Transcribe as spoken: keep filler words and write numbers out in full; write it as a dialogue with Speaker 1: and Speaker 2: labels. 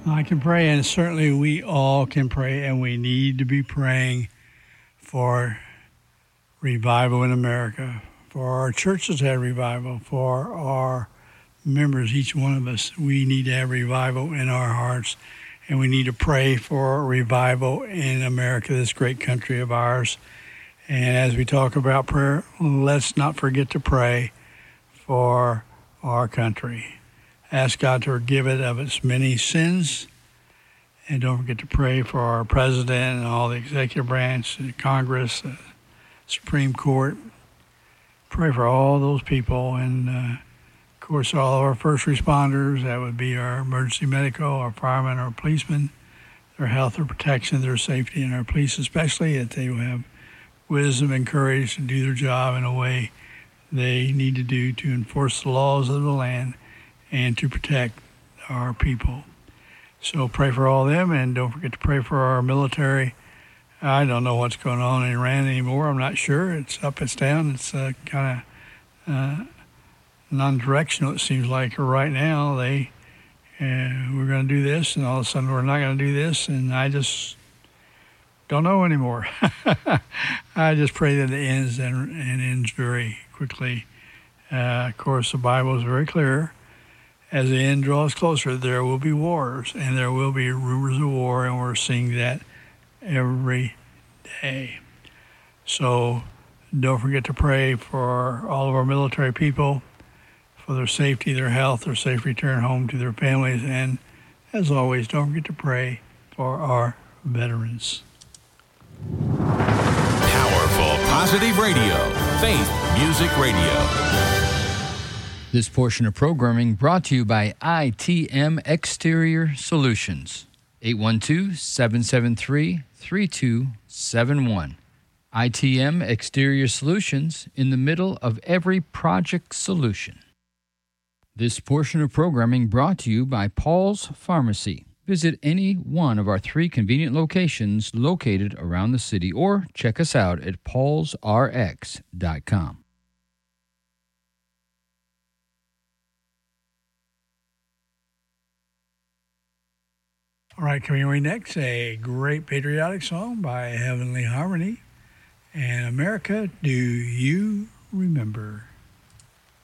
Speaker 1: I can pray, and certainly we all can pray, and we need to be praying for revival in America, for our churches to have revival, for our members, each one of us. We need to have revival in our hearts, and we need to pray for revival in America, this great country of ours. And as we talk about prayer, let's not forget to pray for our country. Ask God to forgive it of its many sins. And don't forget to pray for our president and all the executive branch, the Congress, the Supreme Court. Pray for all those people. And, uh, of course, all of our first responders. That would be our emergency medical, our firemen, our policemen, their health, their protection, their safety, and our police especially, that they will have wisdom and courage to do their job in a way they need to do to enforce the laws of the land and to protect our people. So pray for all of them, and don't forget to pray for our military. I don't know what's going on in Iran anymore. I'm not sure. It's up, it's down. It's uh, kind of uh, non-directional, it seems like right now. They uh, we're going to do this, and all of a sudden we're not going to do this, and I just don't know anymore. I just pray that it ends and, and ends very quickly. Uh, of course, the Bible is very clear. As the end draws closer, there will be wars, and there will be rumors of war, and we're seeing that every day. So don't forget to pray for all of our military people, for their safety, their health, their safe return home to their families, and as always, don't forget to pray for our veterans.
Speaker 2: Powerful, positive radio. Faith Music Radio.
Speaker 3: This portion of programming brought to you by I T M Exterior Solutions. eight one two, seven seven three, three two seven one. I T M Exterior Solutions, in the middle of every project solution. This portion of programming brought to you by Paul's Pharmacy. Visit any one of our three convenient locations located around the city, or check us out at pauls r x dot com.
Speaker 1: All right, coming away next, a great patriotic song by Heavenly Harmony. And America, do you remember?